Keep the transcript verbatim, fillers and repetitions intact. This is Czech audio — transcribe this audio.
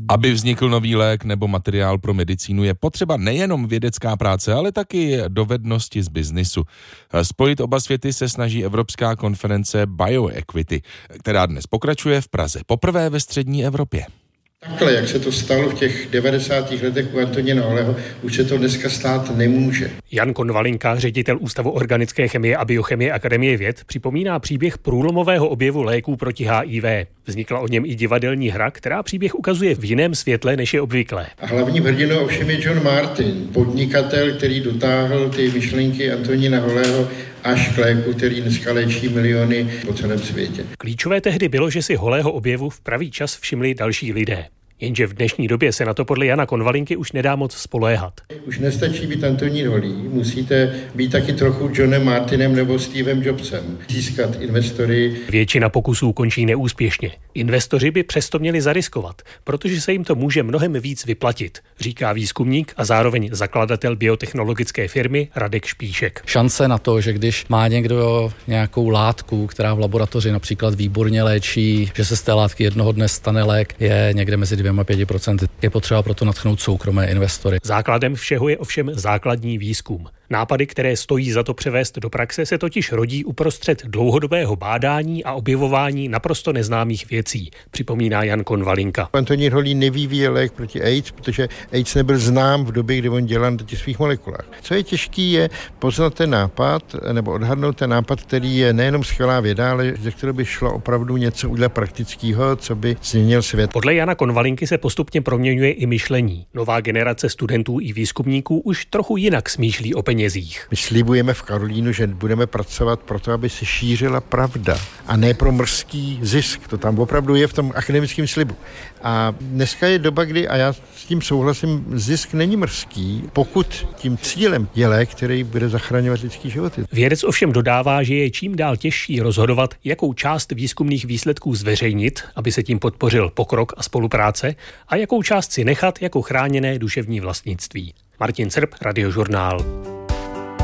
Aby vznikl nový lék nebo materiál pro medicínu, je potřeba nejenom vědecká práce, ale taky dovednosti z biznisu. Spojit oba světy se snaží Evropská konference BioEquity, která dnes pokračuje v Praze, poprvé ve střední Evropě. Takhle, jak se to stalo v těch devadesátých letech u Antonína Holého, už se to dneska stát nemůže. Jan Konvalinka, ředitel Ústavu organické chemie a biochemie Akademie věd, připomíná příběh průlomového objevu léků proti H I V. Vznikla o něm i divadelní hra, která příběh ukazuje v jiném světle, než je obvyklé. A hlavním hrdinou ovšem je John Martin, podnikatel, který dotáhl ty myšlenky Antonína Holého až k léku, který dneska léčí miliony po celém světě. Klíčové tehdy bylo, že si Holého objevu v pravý čas všimli další lidé. Jenže v dnešní době se na to podle Jana Konvalinky už nedá moc spoléhat. Už nestačí být Antonín Holý, musíte být taky trochu Johnem Martinem nebo Stevem Jobsem, získat investory. Většina pokusů končí neúspěšně. Investoři by přesto měli zariskovat, protože se jim to může mnohem víc vyplatit, říká výzkumník a zároveň zakladatel biotechnologické firmy Radek Špíšek. Šance na to, že když má někdo nějakou látku, která v laboratoři například výborně léčí, že se z té látky jednoho dne stane lék, je někde mezi dvěma pěti procenty. Je potřeba proto nadchnout soukromé investory. Základem všeho je ovšem základní výzkum. Nápady, které stojí za to převést do praxe, se totiž rodí uprostřed dlouhodobého bádání a objevování naprosto neznámých věcí, připomíná Jan Konvalinka. Antonín Holý nevyvíjel lék proti AIDS, protože AIDS nebyl znám v době, kdy on dělal na těch svých molekulách. Co je těžký, je poznat ten nápad nebo odhadnout ten nápad, který je nejenom skvělá věda, ale ze kterého by šlo opravdu něco udělat praktického, co by změnil svět. Podle Jana Konvalinky se postupně proměňuje i myšlení. Nová generace studentů i výzkumníků už trochu jinak smýšlí o penězích. My slibujeme v Karolínu, že budeme pracovat pro to, aby se šířila pravda a ne pro mrzký zisk. To tam opravdu je v tom akademickém slibu. A dneska je doba, kdy, a já s tím souhlasím, zisk není mrzký, pokud tím cílem je lék, který bude zachraňovat lidský životy. Vědec ovšem dodává, že je čím dál těžší rozhodovat, jakou část výzkumných výsledků zveřejnit, aby se tím podpořil pokrok a spolupráce, a jakou část si nechat jako chráněné duševní vlastnictví. Martin Srb, Radiožurnál.